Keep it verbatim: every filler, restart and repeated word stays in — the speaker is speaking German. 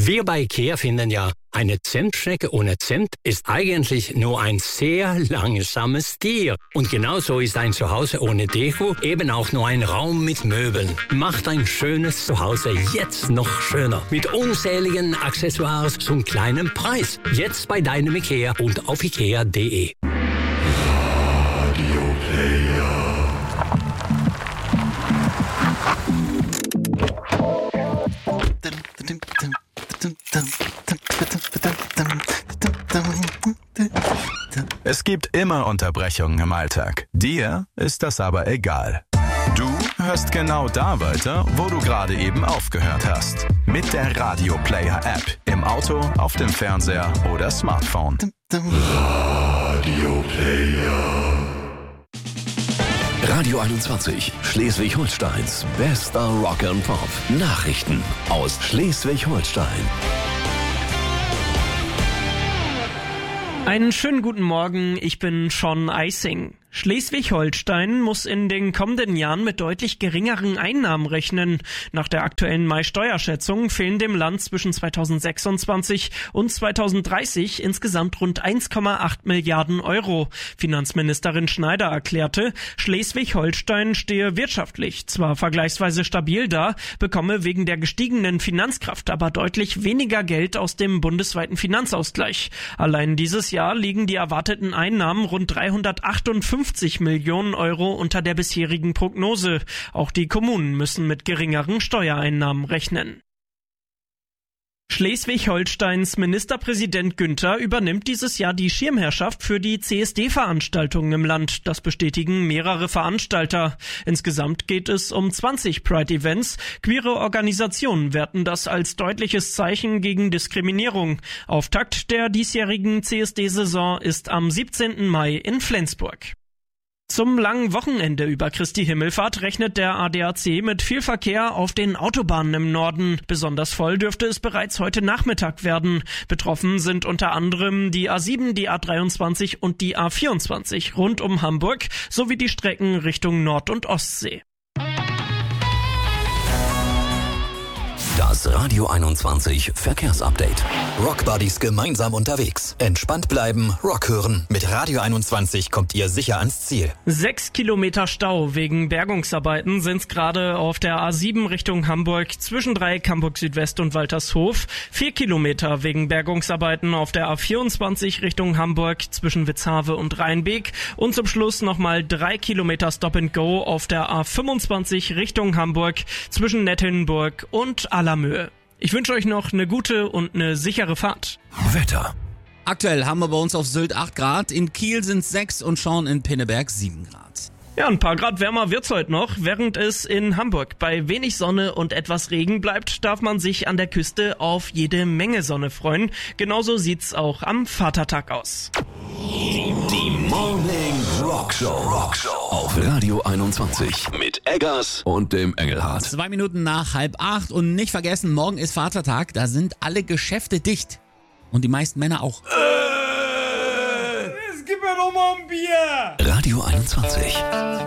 Wir bei IKEA finden ja, eine Zimtschnecke ohne Zimt ist eigentlich nur ein sehr langsames Tier. Und genauso ist ein Zuhause ohne Deko eben auch nur ein Raum mit Möbeln. Macht ein schönes Zuhause jetzt noch schöner. Mit unzähligen Accessoires zum kleinen Preis. Jetzt bei deinem IKEA und auf ikea punkt de. Radio Player. Es gibt immer Unterbrechungen im Alltag. Dir ist das aber egal. Du hörst genau da weiter, wo du gerade eben aufgehört hast. Mit der Radio Player App. Im Auto, auf dem Fernseher oder Smartphone. Radio Player. Radio einundzwanzig, Schleswig-Holsteins bester Rock and Pop. Nachrichten aus Schleswig-Holstein. Einen schönen guten Morgen, ich bin Sean Eising. Schleswig-Holstein muss in den kommenden Jahren mit deutlich geringeren Einnahmen rechnen. Nach der aktuellen Mai-Steuerschätzung fehlen dem Land zwischen zweitausendsechsundzwanzig und zweitausenddreißig insgesamt rund eins Komma acht Milliarden Euro. Finanzministerin Schneider erklärte, Schleswig-Holstein stehe wirtschaftlich zwar vergleichsweise stabil da, bekomme wegen der gestiegenen Finanzkraft aber deutlich weniger Geld aus dem bundesweiten Finanzausgleich. Allein dieses Jahr liegen die erwarteten Einnahmen rund dreihundertachtundfünfzig Millionen Euro unter der bisherigen Prognose. Auch die Kommunen müssen mit geringeren Steuereinnahmen rechnen. Schleswig-Holsteins Ministerpräsident Günther übernimmt dieses Jahr die Schirmherrschaft für die C S D-Veranstaltungen im Land. Das bestätigen mehrere Veranstalter. Insgesamt geht es um zwanzig Pride-Events. Queere Organisationen werten das als deutliches Zeichen gegen Diskriminierung. Auftakt der diesjährigen C S D-Saison ist am siebzehnten Mai in Flensburg. Zum langen Wochenende über Christi Himmelfahrt rechnet der A D A C mit viel Verkehr auf den Autobahnen im Norden. Besonders voll dürfte es bereits heute Nachmittag werden. Betroffen sind unter anderem die A sieben, die A dreiundzwanzig und die A vierundzwanzig rund um Hamburg sowie die Strecken Richtung Nord- und Ostsee. Das Radio einundzwanzig Verkehrsupdate. Rockbuddies gemeinsam unterwegs. Entspannt bleiben, Rock hören. Mit Radio einundzwanzig kommt ihr sicher ans Ziel. Sechs Kilometer Stau wegen Bergungsarbeiten sind's gerade auf der A sieben Richtung Hamburg zwischen Dreieck Hamburg Südwest und Waltershof. Vier Kilometer wegen Bergungsarbeiten auf der A vierundzwanzig Richtung Hamburg zwischen Witzhave und Rheinbeek. Und zum Schluss nochmal drei Kilometer Stop and Go auf der A fünfundzwanzig Richtung Hamburg zwischen Nettenburg und Allermöhe. Ich wünsche euch noch eine gute und eine sichere Fahrt. Wetter. Aktuell haben wir bei uns auf Sylt acht Grad, in Kiel sind es sechs und Schorn in Pinneberg sieben Grad. Ja, ein paar Grad wärmer wird's heute noch. Während es in Hamburg bei wenig Sonne und etwas Regen bleibt, darf man sich an der Küste auf jede Menge Sonne freuen. Genauso sieht's auch am Vatertag aus. Die, die Morning Rock Show. Rock Show auf Radio einundzwanzig mit Eggers und dem Engelhardt. Zwei Minuten nach halb acht und nicht vergessen, morgen ist Vatertag, da sind alle Geschäfte dicht. Und die meisten Männer auch. Äh, es gibt mir doch mal ein Bier. Radio einundzwanzig.